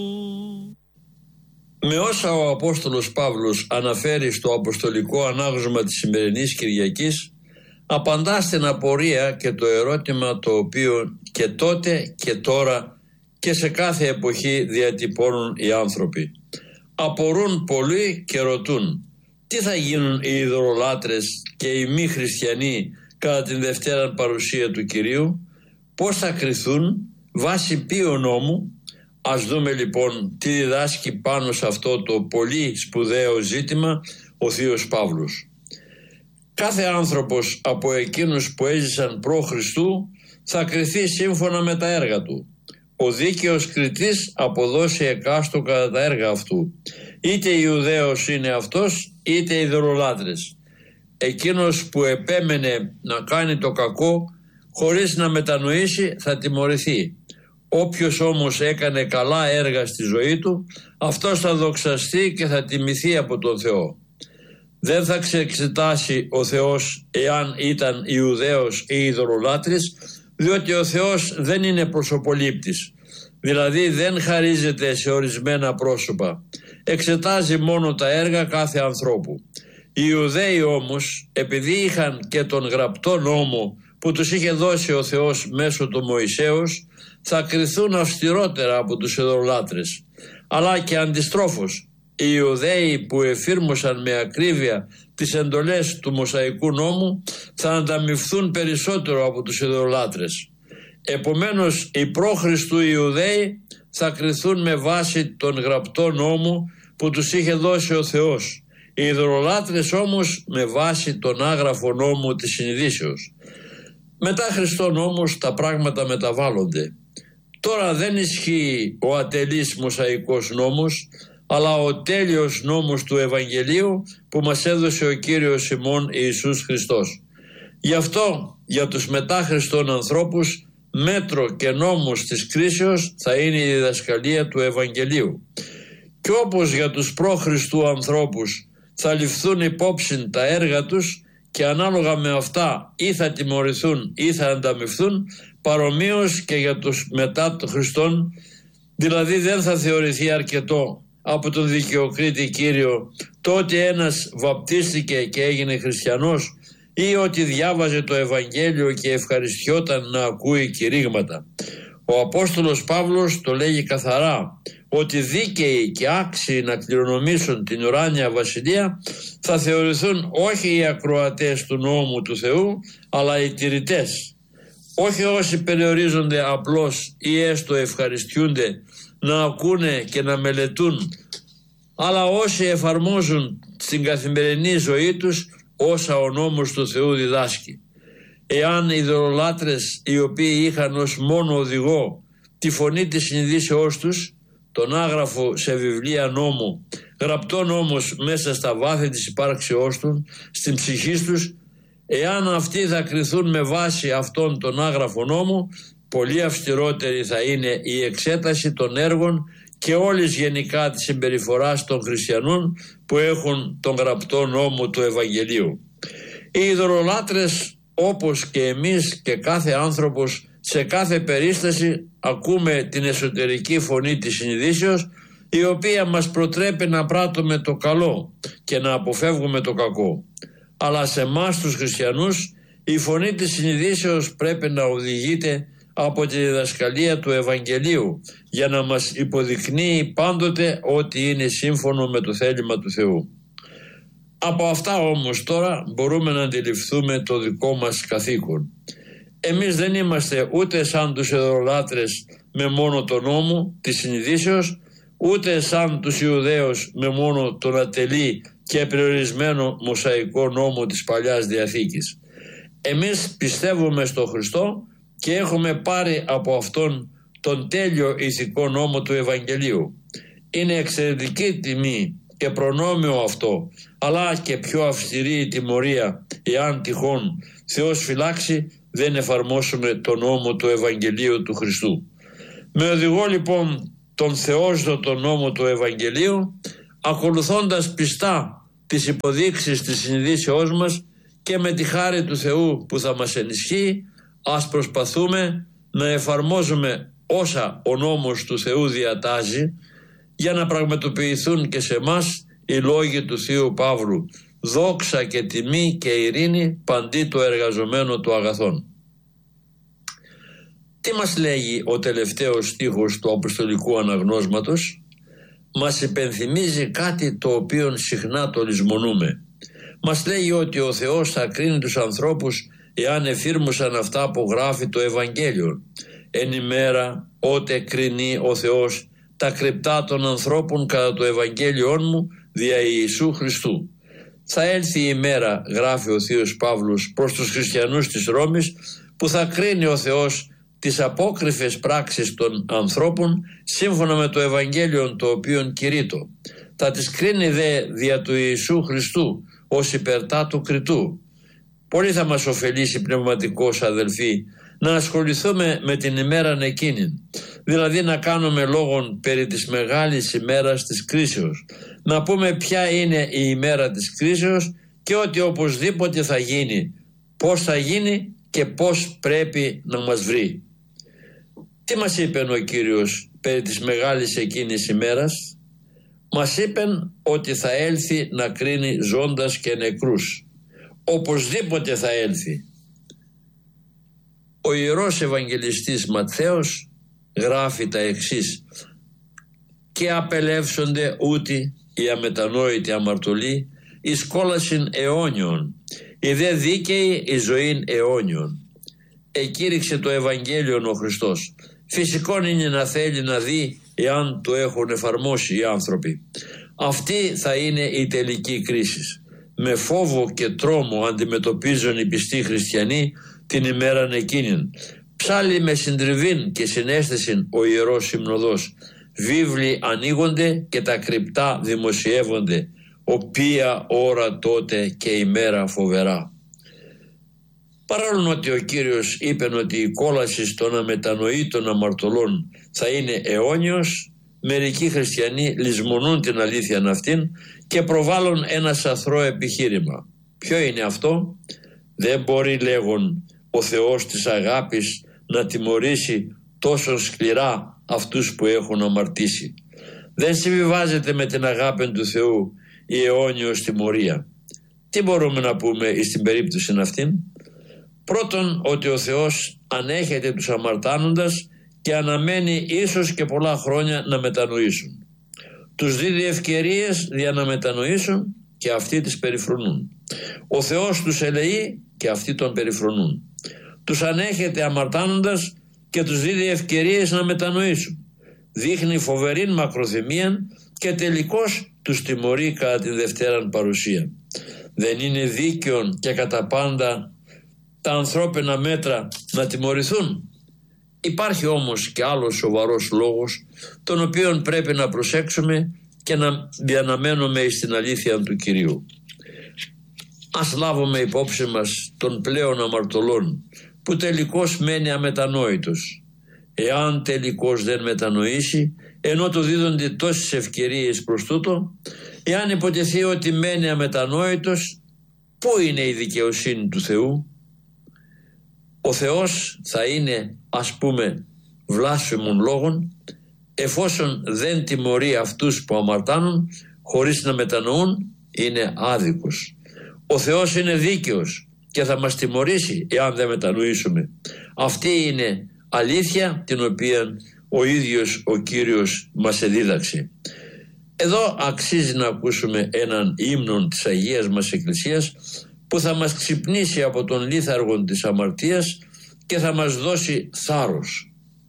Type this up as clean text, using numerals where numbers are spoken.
Με όσα ο Απόστολος Παύλος αναφέρει στο αποστολικό ανάγνωσμα της σημερινής Κυριακής, απαντά στην απορία και το ερώτημα το οποίο και τότε και τώρα και σε κάθε εποχή διατυπώνουν οι άνθρωποι. Απορούν πολλοί και ρωτούν τι θα γίνουν οι ειδωλολάτρες και οι μη χριστιανοί κατά την Δευτέρα παρουσία του Κυρίου, πώς θα κριθούν, βάσει ποιο νόμου. Ας δούμε λοιπόν τι διδάσκει πάνω σε αυτό το πολύ σπουδαίο ζήτημα ο Θείος Παύλος. Κάθε άνθρωπος από εκείνους που έζησαν προ Χριστού θα κριθεί σύμφωνα με τα έργα του. Ο δίκαιος κριτής αποδώσει εκάστο κατά τα έργα αυτού. Είτε Ιουδαίος είναι αυτός, είτε ειδωλολάτρες. Εκείνος που επέμενε να κάνει το κακό χωρίς να μετανοήσει θα τιμωρηθεί. Όποιος όμως έκανε καλά έργα στη ζωή του, αυτός θα δοξαστεί και θα τιμηθεί από τον Θεό. Δεν θα ξεξετάσει ο Θεός εάν ήταν Ιουδαίος ή ειδωλολάτρης, διότι ο Θεός δεν είναι προσωπολήπτης, δηλαδή δεν χαρίζεται σε ορισμένα πρόσωπα. Εξετάζει μόνο τα έργα κάθε ανθρώπου. Οι Ιουδαίοι όμως, επειδή είχαν και τον γραπτό νόμο που τους είχε δώσει ο Θεός μέσω του Μωυσέως, θα κριθούν αυστηρότερα από τους ειδωλολάτρες. Αλλά και αντιστρόφως, οι Ιουδαίοι που εφήρμοσαν με ακρίβεια τις εντολές του Μωσαϊκού νόμου θα ανταμοιφθούν περισσότερο από τους ειδωλολάτρες. Επομένως, οι προ-Χριστού Ιουδαίοι θα κριθούν με βάση τον γραπτό νόμο που τους είχε δώσει ο Θεός. Οι ειδωλολάτρες όμως με βάση τον άγραφο νόμο της συνειδήσεως. Μετά Χριστόν όμως τα πράγματα μεταβάλλονται. Τώρα δεν ισχύει ο ατελής Μωσαϊκός νόμος, αλλά ο τέλειος νόμος του Ευαγγελίου που μας έδωσε ο Κύριος ημών Ιησούς Χριστός. Γι' αυτό για τους μετά Χριστόν ανθρώπους μέτρο και νόμος της κρίσεως θα είναι η διδασκαλία του Ευαγγελίου. Και όπως για τους προ-Χριστού ανθρώπους θα ληφθούν υπόψη τα έργα τους και ανάλογα με αυτά ή θα τιμωρηθούν ή θα ανταμοιφθούν, παρομοίως και για τους μετά των Χριστών, δηλαδή δεν θα θεωρηθεί αρκετό από τον δικαιοκρίτη Κύριο το ότι ένας βαπτίστηκε και έγινε χριστιανός ή ότι διάβαζε το Ευαγγέλιο και ευχαριστιόταν να ακούει κηρύγματα. Ο Απόστολος Παύλος το λέγει καθαρά ότι δίκαιοι και άξιοι να κληρονομήσουν την ουράνια βασιλεία θα θεωρηθούν όχι οι ακροατές του νόμου του Θεού, αλλά οι τηρητές. Όχι όσοι περιορίζονται απλώς ή έστω ευχαριστιούνται να ακούνε και να μελετούν, αλλά όσοι εφαρμόζουν στην καθημερινή ζωή τους όσα ο νόμος του Θεού διδάσκει. Εάν οι ειδωλολάτρες, οι οποίοι είχαν ως μόνο οδηγό τη φωνή της συνειδήσεώς τους, τον άγραφο σε βιβλία νόμου, γραπτόν όμως μέσα στα βάθη της υπάρξεώς του, στην ψυχή τους, εάν αυτοί θα κριθούν με βάση αυτόν τον άγραφο νόμου, πολύ αυστηρότερη θα είναι η εξέταση των έργων και όλης γενικά της συμπεριφοράς των χριστιανών που έχουν τον γραπτό νόμο του Ευαγγελίου. Οι ειδωλολάτρες, όπως και εμείς και κάθε άνθρωπος, σε κάθε περίσταση ακούμε την εσωτερική φωνή της συνειδήσεως, η οποία μας προτρέπει να πράττουμε το καλό και να αποφεύγουμε το κακό. Αλλά σε εμάς τους χριστιανούς η φωνή της συνειδήσεως πρέπει να οδηγείται από τη διδασκαλία του Ευαγγελίου για να μας υποδεικνύει πάντοτε ότι είναι σύμφωνο με το θέλημα του Θεού. Από αυτά όμως τώρα μπορούμε να αντιληφθούμε το δικό μας καθήκον. Εμείς δεν είμαστε ούτε σαν τους ειδωλολάτρες με μόνο τον νόμο της συνειδήσεως, ούτε σαν τους Ιουδαίους με μόνο τον ατελή και περιορισμένο μωσαϊκό νόμο της Παλιάς Διαθήκης. Εμείς πιστεύουμε στον Χριστό και έχουμε πάρει από Αυτόν τον τέλειο ηθικό νόμο του Ευαγγελίου. Είναι εξαιρετική τιμή και προνόμιο αυτό, αλλά και πιο αυστηρή η τιμωρία εάν τυχόν Θεός φυλάξει δεν εφαρμόσουμε τον νόμο του Ευαγγελίου του Χριστού. Με οδηγό λοιπόν τον θεόσδοτο νόμο του Ευαγγελίου, ακολουθώντας πιστά τις υποδείξεις της συνειδήσεώς μας και με τη χάρη του Θεού που θα μας ενισχύει, ας προσπαθούμε να εφαρμόζουμε όσα ο νόμος του Θεού διατάζει, για να πραγματοποιηθούν και σε εμάς οι λόγοι του Θείου Παύλου: δόξα και τιμή και ειρήνη παντί το εργαζομένο του αγαθών. Τι μας λέγει ο τελευταίος στίχος του Αποστολικού Αναγνώσματος? Μας υπενθυμίζει κάτι το οποίο συχνά το λησμονούμε. Μας λέγει ότι ο Θεός θα κρίνει τους ανθρώπους εάν εφήρμοσαν αυτά που γράφει το Ευαγγέλιο. Εν ημέρα ότε κρίνει ο Θεός τα κρυπτά των ανθρώπων κατά το Ευαγγέλιόν μου δια Ιησού Χριστού. Θα έλθει η ημέρα, γράφει ο Θείος Παύλος προς τους χριστιανούς της Ρώμης, που θα κρίνει ο Θεός τις απόκριφες πράξεις των ανθρώπων σύμφωνα με το Ευαγγέλιο το οποίον κηρύττω. Θα τις κρίνει δε δια του Ιησού Χριστού ως υπερτά του κριτού. Πολύ θα μας ωφελήσει πνευματικώς, αδελφοί, να ασχοληθούμε με την ημέραν εκείνη, δηλαδή να κάνουμε λόγον περί της μεγάλης ημέρας της κρίσεως, να πούμε ποια είναι η ημέρα της κρίσεως και ότι οπωσδήποτε θα γίνει, πώς θα γίνει και πώς πρέπει να μας βρει. Τι μας είπεν ο Κύριος περί της μεγάλης εκείνης ημέρας? Μας είπεν ότι θα έλθει να κρίνει ζώντας και νεκρούς. Οπωσδήποτε θα έλθει. Ο Ιερός Ευαγγελιστής Ματθαίος γράφει τα εξής: «Και απελεύσονται ούτι οι αμετανόητοι αμαρτωλοί εις κόλασιν αιώνιον, οι δε δίκαιοι εις ζωήν αιώνιον». Εκήρυξε το Ευαγγέλιο ο Χριστός. Φυσικόν είναι να θέλει να δει εάν το έχουν εφαρμόσει οι άνθρωποι. Αυτή θα είναι η τελική κρίση. Με φόβο και τρόμο αντιμετωπίζουν οι πιστοί χριστιανοί την ημέραν εκείνην. Ψάλλει με συντριβήν και συναίσθηση ο Ιερός Συμνοδός. Βίβλοι ανοίγονται και τα κρυπτά δημοσιεύονται. Οποία ώρα τότε και ημέρα φοβερά. Παρόλο ότι ο Κύριος είπε ότι η κόλαση των αμετανοήτων αμαρτωλών θα είναι αιώνιος, μερικοί χριστιανοί λησμονούν την αλήθεια αυτήν και προβάλλουν ένα σαθρό επιχείρημα. Ποιο είναι αυτό? Δεν μπορεί, λέγον, ο Θεός της αγάπης να τιμωρήσει τόσο σκληρά αυτούς που έχουν αμαρτήσει. Δεν συμβιβάζεται με την αγάπη του Θεού η αιώνιος τιμωρία. Τι μπορούμε να πούμε στην περίπτωση αυτήν? Πρώτον, ότι ο Θεός ανέχεται τους αμαρτάνοντας και αναμένει ίσως και πολλά χρόνια να μετανοήσουν. Τους δίδει ευκαιρίες για να μετανοήσουν και αυτοί τις περιφρονούν. Ο Θεός τους ελεεί και αυτοί τον περιφρονούν. Τους ανέχεται αμαρτάνοντας και τους δίδει ευκαιρίες να μετανοήσουν. Δείχνει φοβερή μακροθυμία και τελικώς τους τιμωρεί κατά τη δευτέραν παρουσία. Δεν είναι δίκαιον και κατά πάντα τα ανθρώπινα μέτρα να τιμωρηθούν? Υπάρχει όμως και άλλος σοβαρός λόγος, τον οποίον πρέπει να προσέξουμε και να διαναμένουμε στην αλήθεια του Κυρίου. Ας λάβουμε υπόψη μας τον πλέον αμαρτωλόν, που τελικώς μένει αμετανόητος. Εάν τελικώς δεν μετανοήσει, ενώ του δίδονται τόσες ευκαιρίες προς τούτο, εάν υποτεθεί ότι μένει αμετανόητος, πού είναι η δικαιοσύνη του Θεού? Ο Θεός θα είναι, ας πούμε, βλάσφημων λόγων, εφόσον δεν τιμωρεί αυτούς που αμαρτάνουν χωρίς να μετανοούν, είναι άδικος. Ο Θεός είναι δίκαιος και θα μας τιμωρήσει εάν δεν μετανοήσουμε. Αυτή είναι αλήθεια την οποία ο ίδιος ο Κύριος μας εδίδαξε. Εδώ αξίζει να ακούσουμε έναν ύμνο της Αγίας μας Εκκλησίας που θα μας ξυπνήσει από τον λίθαργο της αμαρτίας και θα μας δώσει θάρρος.